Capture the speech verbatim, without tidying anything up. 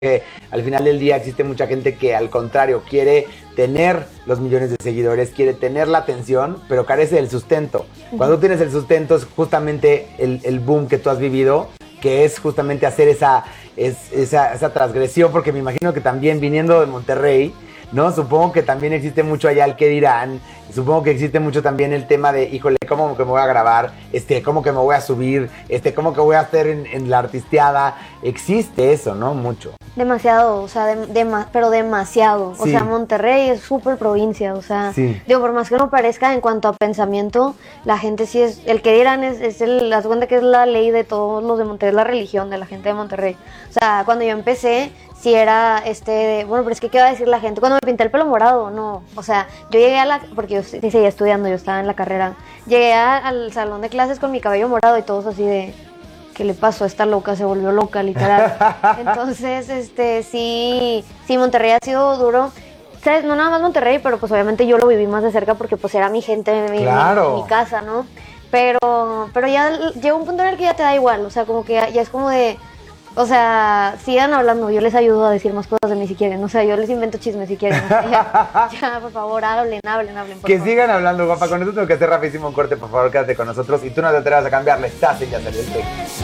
que al final del día existe mucha gente que al contrario quiere tener los millones de seguidores, quiere tener la atención, pero carece del sustento. Cuando tú tienes el sustento es justamente el, el boom que tú has vivido, que es justamente hacer esa, es, esa, esa transgresión, porque me imagino que también viniendo de Monterrey, ¿no? Supongo que también existe mucho allá el qué dirán, supongo que existe mucho también el tema de, híjole, ¿cómo que me voy a grabar? Este, ¿cómo que me voy a subir? Este, ¿cómo que voy a hacer en, en la artisteada? Existe eso, ¿no? Mucho. Demasiado, o sea, de, de, pero demasiado. Sí. O sea, Monterrey es súper provincia, o sea, sí. Digo, por más que no parezca, en cuanto a pensamiento, la gente sí es, el que dirán es, es el, la cuenta que es la ley de todos los de Monterrey, es la religión de la gente de Monterrey. O sea, cuando yo empecé, sí era, este, bueno, pero es que, ¿qué va a decir la gente? Cuando me pinté el pelo morado, no, o sea, yo llegué a la, porque yo seguía estudiando, yo estaba en la carrera, llegué a, al salón de clases con mi cabello morado y todos así de... ¿qué le pasó? Esta loca se volvió loca, literal. Entonces, este, sí, sí, Monterrey ha sido duro. ¿Sabes? No nada más Monterrey, pero pues obviamente yo lo viví más de cerca porque pues era mi gente, mi, claro. mi, mi casa, ¿no? Pero, pero ya llega un punto en el que ya te da igual, o sea, como que ya, ya es como de, o sea, sigan hablando, yo les ayudo a decir más cosas de mí si quieren, o sea, yo les invento chismes si quieren, o sea, ya, ya, por favor, hablen, hablen, hablen, por Que favor. sigan hablando, guapa, con esto tengo que hacer rapidísimo un corte, por favor, quédate con nosotros y tú no te atrevas a cambiarle, estás en Ya Salió el Tecno.